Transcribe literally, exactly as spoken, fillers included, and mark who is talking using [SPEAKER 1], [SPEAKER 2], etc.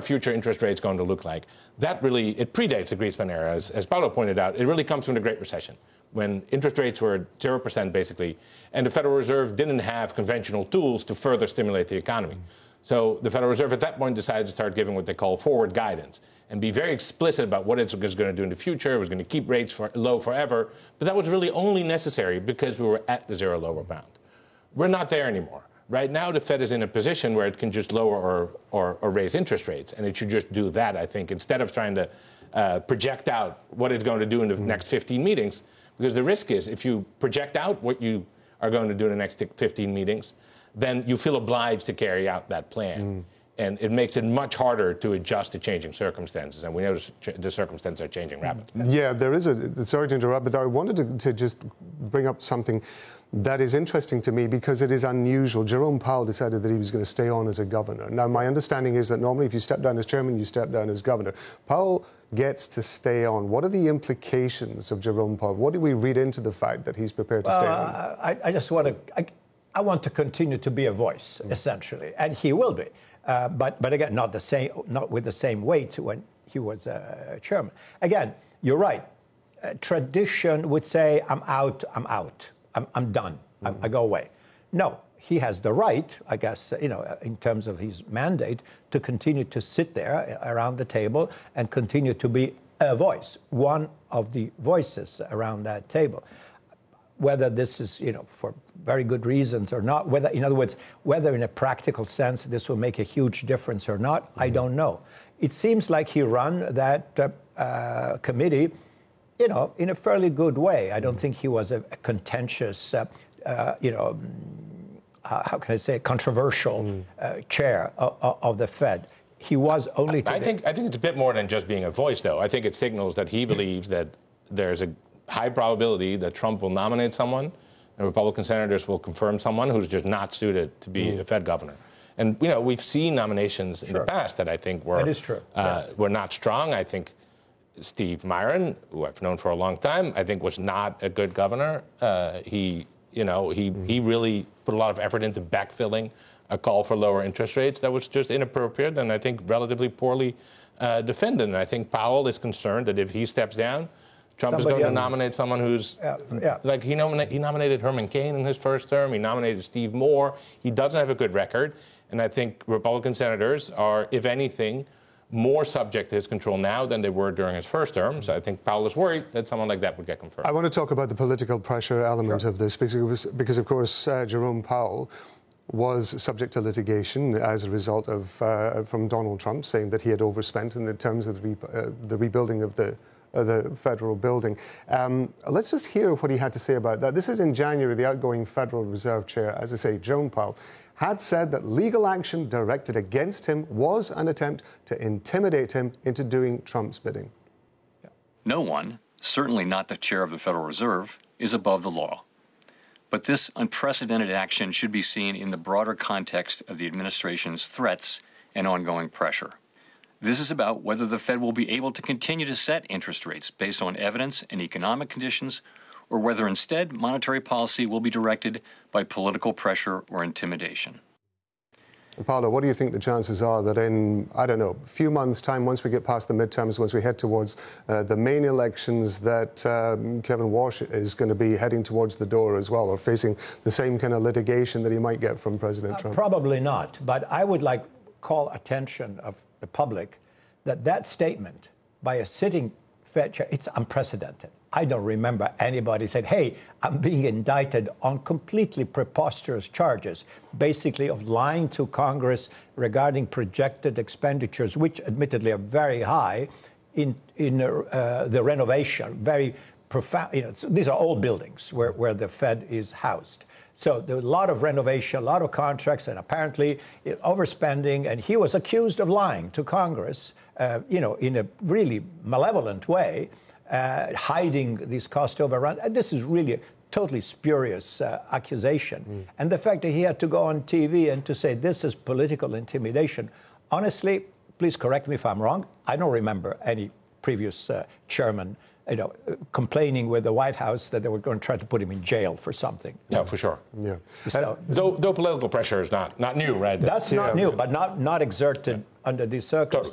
[SPEAKER 1] are future interest rates going to look like? That really, it predates the Greenspan era. As, as Paolo pointed out, it really comes from the Great Recession, when interest rates were zero percent basically, and the Federal Reserve didn't have conventional tools to further stimulate the economy. So the Federal Reserve at that point decided to start giving what they call forward guidance and be very explicit about what it was going to do in the future. It was going to keep rates for, low forever, but that was really only necessary because we were at the zero lower bound. We're not there anymore. Right now, the Fed is in a position where it can just lower or, or, or raise interest rates, and it should just do that, I think, instead of trying to uh, project out what it's going to do in the mm-hmm. next fifteen meetings. Because the risk is, if you project out what you are going to do in the next fifteen meetings, then you feel obliged to carry out that plan. Mm. And it makes it much harder to adjust to changing circumstances. And we know the circumstances are changing rapidly.
[SPEAKER 2] Yeah, there is a, sorry to interrupt, but I wanted to, to just bring up something that is interesting to me because it is unusual. Jerome Powell decided that he was going to stay on as a governor. Now, my understanding is that normally if you step down as chairman, you step down as governor. Powell gets to stay on. What are the implications of Jerome Powell? What do we read into the fact that he's prepared to
[SPEAKER 3] well,
[SPEAKER 2] stay on?
[SPEAKER 3] I, I just want to, I, I want to continue to be a voice, mm. essentially, and he will be. Uh, but, but again, not the same, not with the same weight when he was uh, chairman. Again, you're right. Uh, tradition would say, I'm out, I'm out. I'm, I'm done. Mm-hmm. I'm, I go away. No, he has the right, I guess, you know, in terms of his mandate, to continue to sit there around the table and continue to be a voice, one of the voices around that table. Whether this is, you know, for very good reasons or not, whether, in other words, whether in a practical sense this will make a huge difference or not, mm-hmm. I don't know. It seems like he ran that uh, uh, committee, you know, in a fairly good way. I don't think he was a, a contentious, uh, uh, you know, uh, how can I say, controversial mm. uh, chair of, of the Fed. He was only.
[SPEAKER 1] I, I think I think it's a bit more than just being a voice, though. I think it signals that he believes that there's a high probability that Trump will nominate someone, and Republican senators will confirm someone who's just not suited to be mm. a Fed governor. And you know, we've seen nominations sure. in the past that I think were
[SPEAKER 3] that is true.
[SPEAKER 1] Uh,
[SPEAKER 3] yes.
[SPEAKER 1] were not strong. I think Steve Myron, who I've known for a long time, I think was not a good governor. Uh, he, you know, he mm-hmm. he really put a lot of effort into backfilling a call for lower interest rates that was just inappropriate and I think relatively poorly uh, defended. And I think Powell is concerned that if he steps down, Trump Somebody is going to nominate someone who's
[SPEAKER 3] yeah, yeah.
[SPEAKER 1] like he, nomina- he nominated Herman Cain in his first term. He nominated Steve Moore. He doesn't have a good record, and I think Republican senators are, if anything, more subject to his control now than they were during his first term. So I think Powell is worried that someone like that would get confirmed.
[SPEAKER 2] I want to talk about the political pressure element
[SPEAKER 3] sure.
[SPEAKER 2] of this because, because of course, uh, Jerome Powell was subject to litigation as a result of uh, from Donald Trump saying that he had overspent in the terms of the, re- uh, the rebuilding of the uh, the federal building. Um, let's just hear what he had to say about that. This is in January. The outgoing Federal Reserve Chair, as I say, Jerome Powell, had said that legal action directed against him was an attempt to intimidate him into doing Trump's bidding.
[SPEAKER 4] No one, certainly not the chair of the Federal Reserve, is above the law. But this unprecedented action should be seen in the broader context of the administration's threats and ongoing pressure. This is about whether the Fed will be able to continue to set interest rates based on evidence and economic conditions, or whether instead monetary policy will be directed by political pressure or intimidation.
[SPEAKER 2] Paolo, what do you think the chances are that in, I don't know, a few months' time, once we get past the midterms, once we head towards uh, the main elections, that um, Kevin Walsh is going to be heading towards the door as well, or facing the same kind of litigation that he might get from President Trump?
[SPEAKER 3] Uh, probably not. But I would like call attention of the public that that statement by a sitting Fed chair, it's unprecedented. I don't remember anybody said, hey, I'm being indicted on completely preposterous charges, basically of lying to Congress regarding projected expenditures, which admittedly are very high in, in uh, the renovation, very profound. You know, these are old buildings where, where the Fed is housed. So there was a lot of renovation, a lot of contracts, and apparently overspending. And he was accused of lying to Congress, uh, you know, in a really malevolent way. Uh, hiding these cost overruns. And this is really a totally spurious uh, accusation. Mm. And the fact that he had to go on T V and to say this is political intimidation, honestly, please correct me if I'm wrong, I don't remember any previous uh, chairman you know, complaining with the White House that they were going to try to put him in jail for something.
[SPEAKER 1] Yeah, for sure.
[SPEAKER 2] Yeah.
[SPEAKER 1] So, though, though political pressure is not, not new, right?
[SPEAKER 3] That's
[SPEAKER 1] it's,
[SPEAKER 3] not
[SPEAKER 2] yeah.
[SPEAKER 3] new, but not, not exerted yeah. under these circumstances.